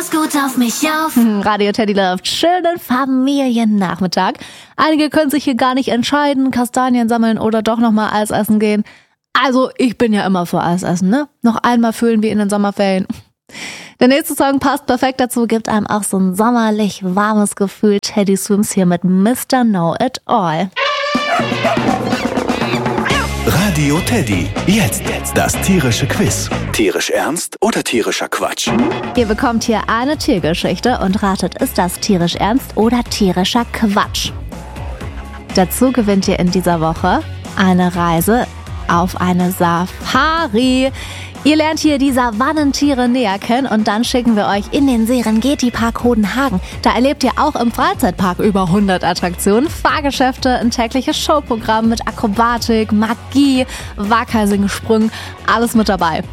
Gut auf mich auf. Radio Teddy läuft. Schönen Familiennachmittag. Einige können sich hier gar nicht entscheiden, Kastanien sammeln oder doch nochmal Eis essen gehen. Also, ich bin ja immer für Eis essen, ne? Noch einmal fühlen wie in den Sommerferien. Der nächste Song passt perfekt dazu, gibt einem auch so ein sommerlich warmes Gefühl. Teddy Swims hier mit Mr. Know It All. Radio Teddy. Jetzt das tierische Quiz. Tierisch ernst oder tierischer Quatsch? Ihr bekommt hier eine Tiergeschichte und ratet, ist das tierisch ernst oder tierischer Quatsch? Dazu gewinnt ihr in dieser Woche eine Reise auf eine Safari. Ihr lernt hier die Savannentiere näher kennen und dann schicken wir euch in den Serengeti-Park Hodenhagen. Da erlebt ihr auch im Freizeitpark über 100 Attraktionen, Fahrgeschäfte, ein tägliches Showprogramm mit Akrobatik, Magie, Waghalsingsprüngen, alles mit dabei.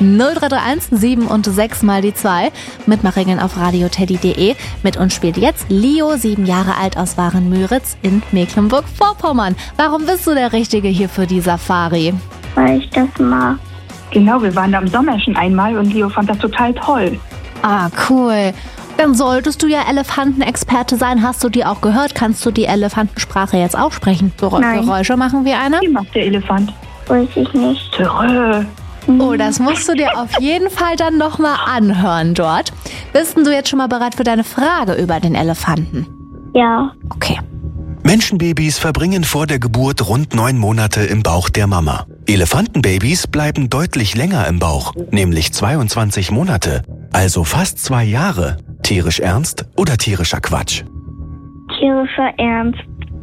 0331 7 und 6 mal die 2. Mitmachregeln auf radioteddy.de. Mit uns spielt jetzt Leo, 7 Jahre alt aus Warenmüritz in Mecklenburg-Vorpommern. Warum bist du der Richtige hier für die Safari? Weil ich das mag. Genau, wir waren da im Sommer schon einmal und Leo fand das total toll. Ah, cool. Dann solltest du ja Elefantenexperte sein. Hast du die auch gehört? Kannst du die Elefantensprache jetzt auch sprechen? Nein. Geräusche machen wir eine? Wie macht der Elefant? Weiß ich nicht. Törö. Oh, das musst du dir auf jeden Fall dann nochmal anhören dort. Bist denn du jetzt schon mal bereit für deine Frage über den Elefanten? Ja. Okay. Menschenbabys verbringen vor der Geburt rund 9 Monate im Bauch der Mama. Elefantenbabys bleiben deutlich länger im Bauch, nämlich 22 Monate, also fast 2 Jahre. Tierisch ernst oder tierischer Quatsch? Tierischer Ernst.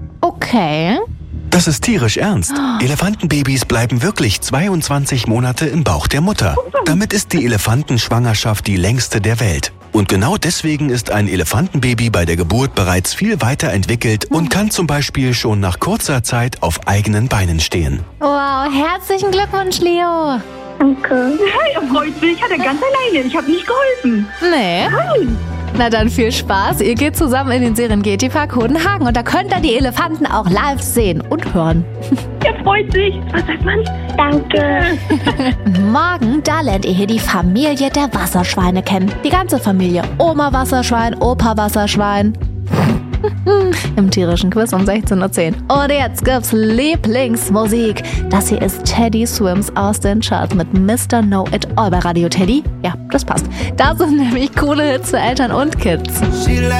Okay. Das ist tierisch ernst. Elefantenbabys bleiben wirklich 22 Monate im Bauch der Mutter. Damit ist die Elefantenschwangerschaft die längste der Welt. Und genau deswegen ist ein Elefantenbaby bei der Geburt bereits viel weiter entwickelt und kann zum Beispiel schon nach kurzer Zeit auf eigenen Beinen stehen. Wow, herzlichen Glückwunsch, Leo. Danke. Er freut sich, hat er ganz alleine. Ich habe nicht geholfen. Nee. Nein. Na dann viel Spaß. Ihr geht zusammen in den Serengeti-Park Hodenhagen und da könnt ihr die Elefanten auch live sehen und hören. Er freut sich. Was sagt man? Danke. Morgen, da lernt ihr hier die Familie der Wasserschweine kennen. Die ganze Familie. Oma Wasserschwein, Opa Wasserschwein. Im tierischen Quiz um 16:10 Uhr. Und jetzt gibt's Lieblingsmusik. Das hier ist Teddy Swims aus den Charts mit Mr. Know It All bei Radio Teddy. Ja, das passt. Da sind nämlich coole Hits für Eltern und Kids.